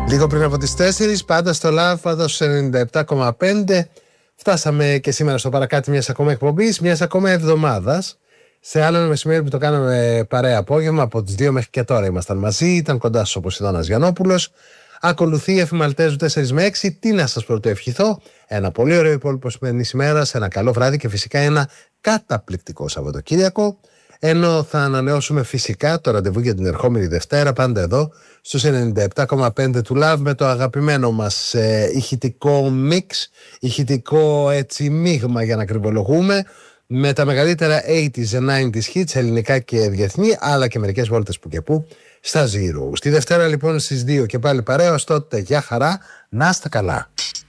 Λίγο πριν από τις 4, πάντα στο Love, πάντα στους 97,5. Φτάσαμε και σήμερα στο παρακάτω μιας ακόμα εκπομπής, μιας ακόμα εβδομάδας. Σε άλλο ένα μεσημέρι που το κάναμε παρέα απόγευμα, από τις 2 μέχρι και τώρα ήμασταν μαζί. Ήταν κοντά σας ο Ποσειδώνας Γιαννόπουλος. Ακολουθεί η Εφη Μαλτέζου 4 με 6. Τι να σας πρωτοευχηθώ? Ένα πολύ ωραίο υπόλοιπο σημερινής ημέρας, ένα καλό βράδυ και φυσικά ένα καταπληκτικό Σαββατοκύριακο. Ενώ θα ανανεώσουμε φυσικά το ραντεβού για την ερχόμενη Δευτέρα, πάντα εδώ στους 97,5 του Love, με το αγαπημένο μας ηχητικό μίξ, ηχητικό έτσι μείγμα για να κρυβολογούμε, με τα μεγαλύτερα 80s and 90s hits, ελληνικά και διεθνή, αλλά και μερικές βόλτες που και που στα Zero. Στη Δευτέρα λοιπόν στις 2 και πάλι παρέα, ως τότε, για χαρά, να είστε καλά.